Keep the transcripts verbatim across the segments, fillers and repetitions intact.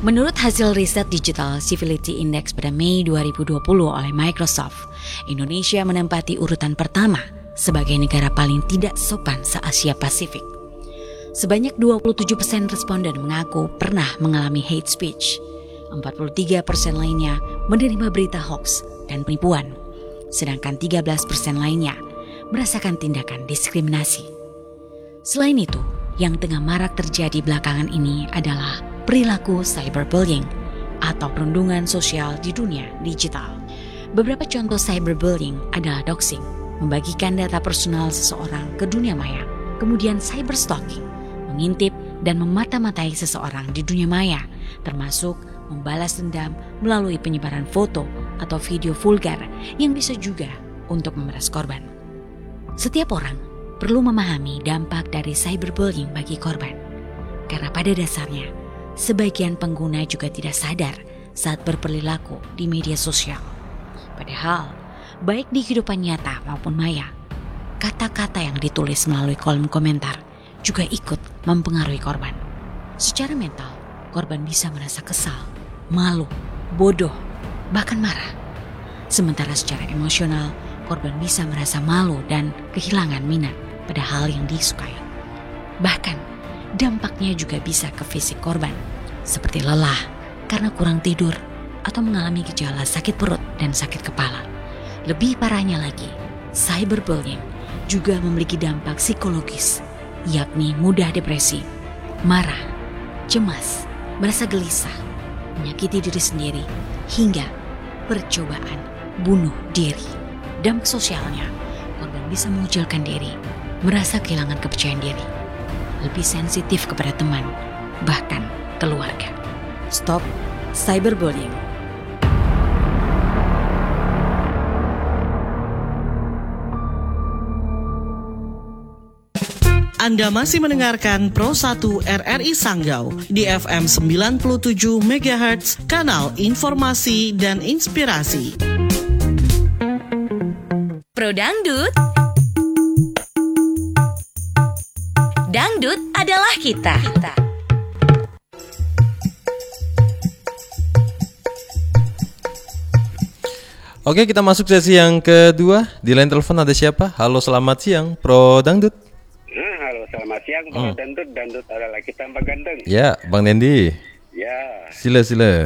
Menurut hasil riset Digital Civility Index pada Mei dua ribu dua puluh oleh Microsoft, Indonesia menempati urutan pertama sebagai negara paling tidak sopan se-Asia Pasifik. Sebanyak dua puluh tujuh persen responden mengaku pernah mengalami hate speech. empat puluh tiga persen lainnya menerima berita hoax dan penipuan. Sedangkan tiga belas persen lainnya merasakan tindakan diskriminasi. Selain itu, yang tengah marak terjadi belakangan ini adalah perilaku cyberbullying atau perundungan sosial di dunia digital. Beberapa contoh cyberbullying adalah doxing, membagikan data personal seseorang ke dunia maya, kemudian cyberstalking, mengintip dan memata-matai seseorang di dunia maya, termasuk membalas dendam melalui penyebaran foto atau video vulgar yang bisa juga untuk memeras korban. Setiap orang perlu memahami dampak dari cyberbullying bagi korban, karena pada dasarnya sebagian pengguna juga tidak sadar saat berperilaku di media sosial. Padahal, baik di kehidupan nyata maupun maya, kata-kata yang ditulis melalui kolom komentar juga ikut mempengaruhi korban. Secara mental, korban bisa merasa kesal, malu, bodoh, bahkan marah. Sementara secara emosional, korban bisa merasa malu dan kehilangan minat pada hal yang disukai. Bahkan, dampaknya juga bisa ke fisik korban, seperti lelah karena kurang tidur atau mengalami gejala sakit perut dan sakit kepala. Lebih parahnya lagi, cyberbullying juga memiliki dampak psikologis, yakni mudah depresi, marah, cemas, merasa gelisah, menyakiti diri sendiri, hingga percobaan bunuh diri. Dampak sosialnya, korban bisa mengucilkan diri, merasa kehilangan kepercayaan diri, lebih sensitif kepada teman, bahkan keluarga. Stop cyberbullying. Anda masih mendengarkan Pro satu R R I Sanggau di F M sembilan puluh tujuh megahertz, kanal informasi dan inspirasi. Pro Dangdut. Dangdut adalah kita. kita. Oke, kita masuk sesi yang kedua. Di line telepon ada siapa? Halo, selamat siang, Pro Dangdut. Hmm, halo, selamat siang, Pro hmm. Dangdut. Dangdut adalah kita tambah ganteng. Ya, Bang Dendi. Ya. Sila, sila.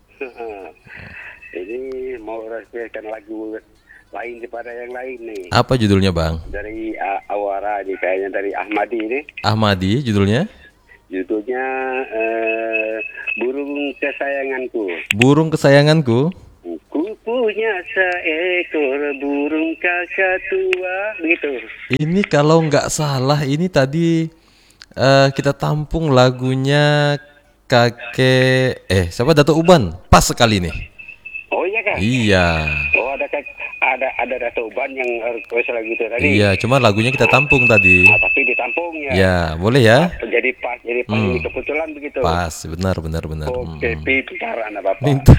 Ini mau requestkan lagu lain daripada yang lain nih. Apa judulnya, Bang? Dari uh, Awara nih, kayaknya dari Ahmadi nih. Ahmadi, judulnya? Judulnya uh, Burung Kesayanganku. Burung Kesayanganku. Ku punya seekor burung kakak tua, begitu. Ini kalau nggak salah, ini tadi uh, kita tampung lagunya kakek eh siapa Dato' Uban. Pas sekali nih. Oh iya kan? Iya. Oh ada ada ada Dato' Uban yang request lagu itu tadi. Iya, cuma lagunya kita tampung tadi. Ah, tapi ditampung ya. Ya, boleh ya. Jadi pas, jadi pas hmm. ini kebetulan begitu. Pas, benar benar benar. Oke, hmm. pintar anak bapak. Pintar.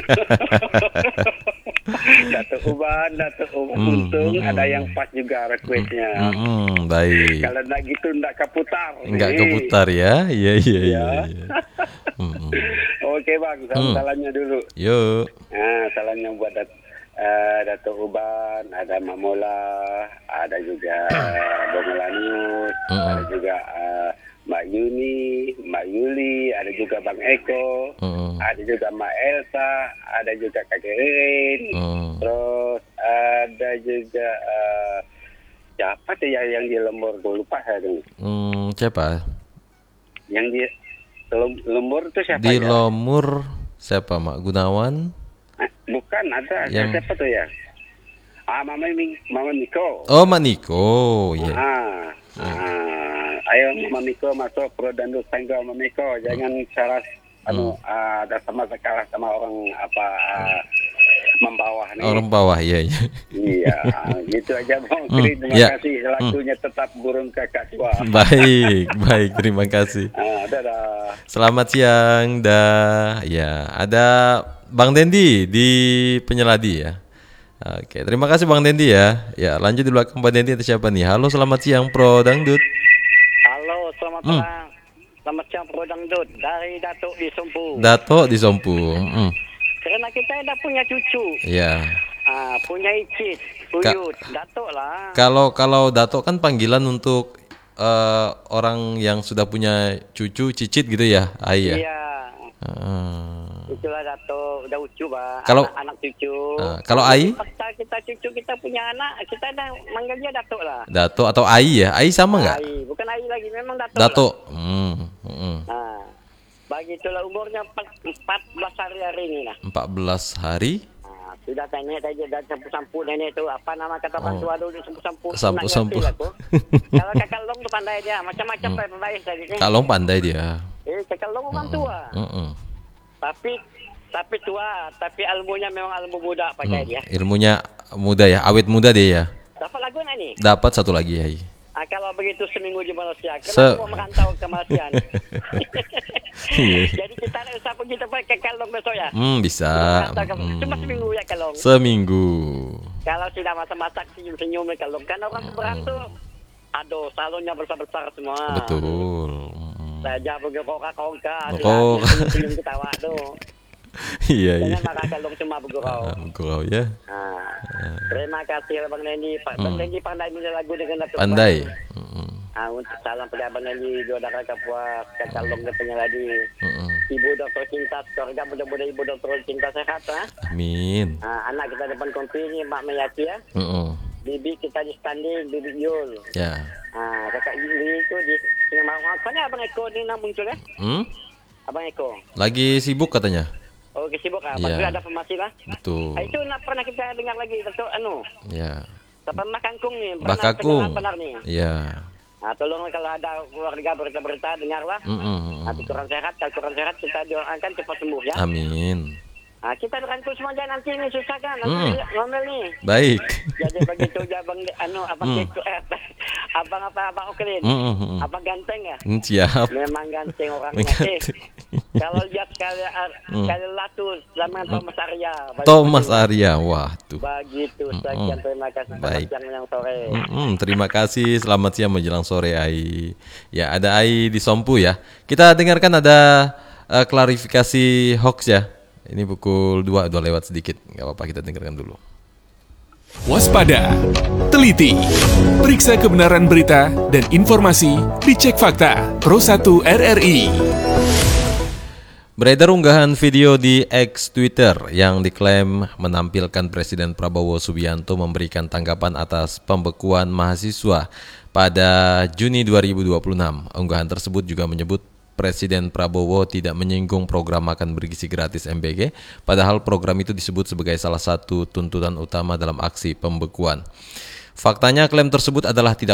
Dato' Uban, Dato' Uban hmm, untung hmm, ada yang pas juga requestnya. Hmm, hmm, baik. Kalau enggak gitu enggak keputar. Enggak keputar ya. Iya iya iya. iya. hmm. Oke bang, salam hmm. salamnya dulu. Yuk. Nah, salamnya buat Dat- uh, Dato' Uban, ada Mamola, ada juga Bang Melanius, hmm. ada juga uh, Mbak Yuni, Mbak Yuli, ada juga Bang Eko, hmm. ada juga Mbak Elsa, ada juga Kak Erin, hmm. terus ada juga uh, siapa tuh yang, yang di Lembur, gue lupa saya tuh. Hmm, siapa? Yang di Lembur itu siapa? Di ya? Lembur siapa, Mak Gunawan? Bukan, ada yang... siapa tuh ya? Ah, Mama Mama Niko. Oh, Mak Niko, ya. Yeah. Ah, hmm. ah, ayo Mama Niko masuk Pro Dangdut Sanggau, Mama Niko. Jangan cara hmm. anu uh, ada sama kalah sama orang apa uh, membawah nih. Orang bawah, iya iya. Iya, gitu aja Bang. Hmm. Terima ya. kasih. Lagunya hmm. tetap Burung Kakak Tua. Baik, baik, terima kasih. Ah, dadah. Selamat siang, dah. Ya, ada Bang Dendi di Penyeladi ya. Oke, terima kasih Bang Dendi ya. Ya, lanjut di belakang Bang Dendi ada siapa nih? Halo, selamat siang Pro Dangdut. Halo, selamat hmm. malam. Selamat siang Pro Dangdut dari Datuk di Sompu. Datuk di Sompu. Mm. Karena kita dah punya cucu. Ya. Ah, punya icit, uyut, Datuk lah. Kalau kalau Datuk kan panggilan untuk uh, orang yang sudah punya cucu, cicit gitu ya, Ai ya. Iya. Uh. Itulah Datuk, udah ucu Pak. Kalau anak, anak cucu. Uh, kalau Ai? Paksa kita cucu kita punya anak, kita dah manggil dia Datuk lah. Datuk atau Ai ya? Ai sama nggak? Ai, bukan Ai lagi, memang Datuk. Datuk. Lah. Hmm. Hmm. Nah, begitulah umurnya empat belas hari hari ini lah. empat belas hari. Nah, sudah tanya tadi dah sampu-sampu nenek tu apa nama kata orang tua dulu sampu-sampu. Sampu-sampu. Kalau Kakak Long tu pandai dia, macam-macam hmm. pandai tadi ni. Kak Long pandai dia. Eh, Kakak Long orang Mm-mm. tua. Mm-mm. Tapi tapi tua, tapi ilmunya memang ilmu muda pakai Hmm. dia. Ilmunya muda ya, awet muda dia ya. Dapat lagu nak ni? Dapat satu lagi ya. Ah, kalau begitu seminggu di Malaysia, Se- kenapa mau merantau ke Malaysia ni? Iya. Jadi kita nak usah pergi tempat ke Kalong besok ya? Hmm, bisa. Merantau ke- Hmm. Cuma seminggu ya Kalong. Seminggu. Kalau sudah masak-masak senyum-senyum di Kalong, kan orang seberang tu, aduh salonnya besar-besar semua. Betul. Hmm. Saja pergi kongka-kongka, Oh. senyum-senyum ketawa tu. Iya, iya. Jangan marah Kalong cuma bergurau. Ah, Gurau ya. Ah. Terima kasih Abang Nendi. Pak Abang Nendi pandai milih lagu dengan Datuk Pandai. Pak. Mm-mm. Ah, untuk salam pada Abang Nendi, dua darah kapuas, Kalong dan penyeladi. Mm-mm. Ibu doktor cinta, keluarga mudah-mudahan ibu doktor cinta sehat. Ah. Amin. Ah, anak kita depan kompi ni, Mak Mayaki ya. Mm-mm. Bibi kita di standing, Bibi Yul. Ya. Ah, kakak Yuli itu di Singa Mawang. Mana Abang Eko ni nak muncul ya? Hmm? Abang Eko. Lagi sibuk katanya. Oh, kesibuk ah. Ya. Bagus ada informasi lah. Betul. Ah, itu nak pernah kita dengar lagi Datuk anu. Ya. Siapa Mak Kangkung ni? Mbak Pernah Kakung. pendengar benar ni. Ya. Ah, tolonglah kalau ada keluarga berita-berita dengarlah. Mm-mm. Nanti kurang sehat, kalau kurang sehat kita doakan cepat sembuh ya. Amin. Ah, kita rangkul semua jangan nanti ni susah kan. Nanti Hmm. ngomel ni. Baik. Jadi begitu je abang anu abang Hmm. Keko eh, abang apa abang Oklin. Mm-mm. Abang ganteng ya? Hmm, siap. Memang ganteng orangnya. Ganteng. Eh, kalau lihat sekali Hmm. sekali latus zaman Thomas Arya. Bagi- Thomas Arya. Wah, tuh. Begitu sekian terima kasih. Baik. Selamat siang yang sore. Mm-mm, terima kasih. Selamat siang menjelang sore, Ai. Ya, ada Ai di Sompu ya. Kita dengarkan ada eh, klarifikasi hoax ya. Ini pukul dua, udah lewat sedikit. Gak apa-apa, kita dengarkan dulu. Waspada, teliti, periksa kebenaran berita dan informasi, dicek fakta. Pro satu R R I. Beredar unggahan video di X Twitter yang diklaim menampilkan Presiden Prabowo Subianto memberikan tanggapan atas pembekuan mahasiswa pada Juni dua ribu dua puluh enam. Unggahan tersebut juga menyebut Presiden Prabowo tidak menyinggung program makan bergizi gratis M B G, padahal program itu disebut sebagai salah satu tuntutan utama dalam aksi pembekuan. Faktanya klaim tersebut adalah tidak